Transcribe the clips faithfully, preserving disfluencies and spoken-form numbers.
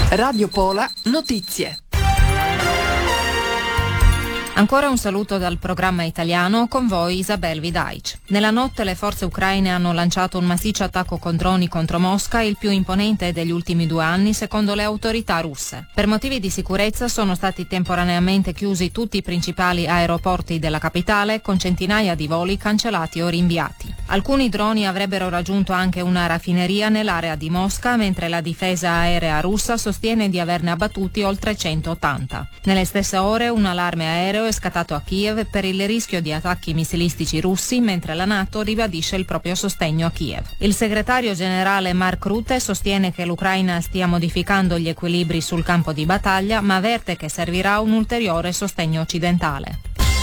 Radio Pola Notizie. Ancora un saluto dal programma italiano, con voi Isabel Vidaic. Nella notte le forze ucraine hanno lanciato un massiccio attacco con droni contro Mosca, il più imponente degli ultimi due anni secondo le autorità russe. Per motivi di sicurezza sono stati temporaneamente chiusi tutti i principali aeroporti della capitale, con centinaia di voli cancellati o rinviati. Alcuni droni avrebbero raggiunto anche una raffineria nell'area di Mosca, mentre la difesa aerea russa sostiene di averne abbattuti oltre centottanta. Nelle stesse ore un allarme aereo è scattato a Kiev per il rischio di attacchi missilistici russi, mentre la NATO ribadisce il proprio sostegno a Kiev. Il segretario generale Mark Rutte sostiene che l'Ucraina stia modificando gli equilibri sul campo di battaglia, ma avverte che servirà un ulteriore sostegno occidentale.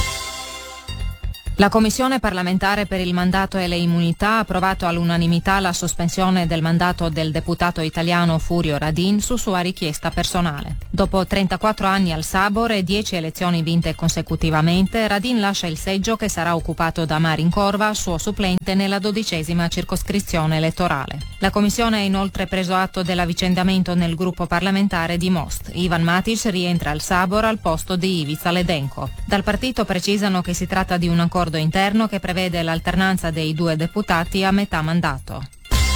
La Commissione parlamentare per il mandato e le immunità ha approvato all'unanimità la sospensione del mandato del deputato italiano Furio Radin su sua richiesta personale. Dopo trentaquattro anni al Sabor e dieci elezioni vinte consecutivamente, Radin lascia il seggio che sarà occupato da Marin Corva, suo supplente nella dodicesima circoscrizione elettorale. La Commissione ha inoltre preso atto dell'avvicendamento nel gruppo parlamentare di Most. Ivan Matic rientra al Sabor al posto di Ivica Ledenko. Dal partito precisano che si tratta di un accordo interno che prevede l'alternanza dei due deputati a metà mandato.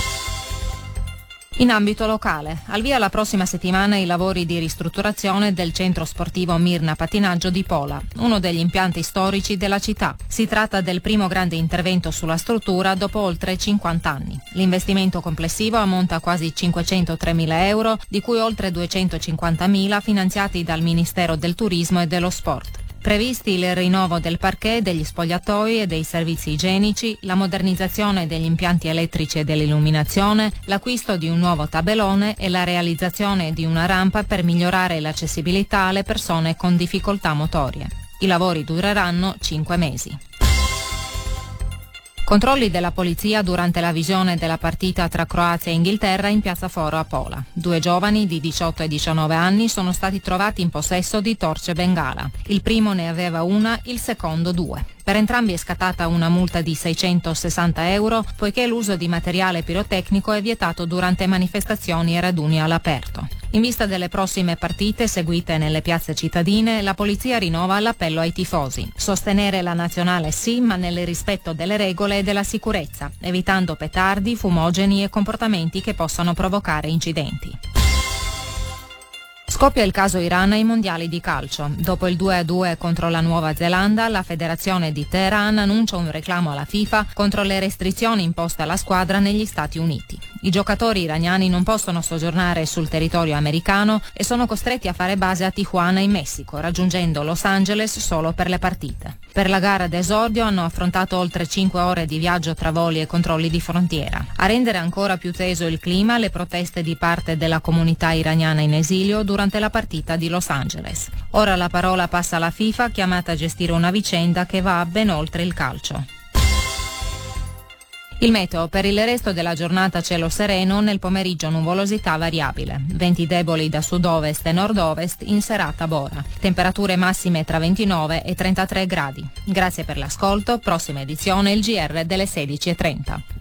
In ambito locale, al via la prossima settimana i lavori di ristrutturazione del centro sportivo Mirna Patinaggio di Pola, uno degli impianti storici della città. Si tratta del primo grande intervento sulla struttura dopo oltre cinquanta anni. L'investimento complessivo ammonta a quasi cinquecentotremila euro, di cui oltre duecentocinquantamila finanziati dal Ministero del Turismo e dello Sport. Previsti il rinnovo del parquet, degli spogliatoi e dei servizi igienici, la modernizzazione degli impianti elettrici e dell'illuminazione, l'acquisto di un nuovo tabellone e la realizzazione di una rampa per migliorare l'accessibilità alle persone con difficoltà motorie. I lavori dureranno cinque mesi. Controlli della polizia durante la visione della partita tra Croazia e Inghilterra in Piazza Foro a Pola. Due giovani di diciotto e diciannove anni sono stati trovati in possesso di torce bengala. Il primo ne aveva una, il secondo due. Per entrambi è scattata una multa di seicentosessanta euro, poiché l'uso di materiale pirotecnico è vietato durante manifestazioni e raduni all'aperto. In vista delle prossime partite seguite nelle piazze cittadine, la polizia rinnova l'appello ai tifosi. Sostenere la nazionale sì, ma nel rispetto delle regole e della sicurezza, evitando petardi, fumogeni e comportamenti che possano provocare incidenti. Scoppia il caso Iran ai mondiali di calcio. Dopo il due a due contro la Nuova Zelanda, la federazione di Teheran annuncia un reclamo alla FIFA contro le restrizioni imposte alla squadra negli Stati Uniti. I giocatori iraniani non possono soggiornare sul territorio americano e sono costretti a fare base a Tijuana in Messico, raggiungendo Los Angeles solo per le partite. Per la gara d'esordio hanno affrontato oltre cinque ore di viaggio tra voli e controlli di frontiera. A rendere ancora più teso il clima, le proteste di parte della comunità iraniana in esilio durante la partita di Los Angeles. Ora la parola passa alla FIFA, chiamata a gestire una vicenda che va ben oltre il calcio. Il meteo: per il resto della giornata cielo sereno, nel pomeriggio nuvolosità variabile, venti deboli da sud-ovest e nord-ovest, in serata Bora, temperature massime tra ventinove e trentatré gradi. Grazie per l'ascolto, prossima edizione il G R delle sedici e trenta.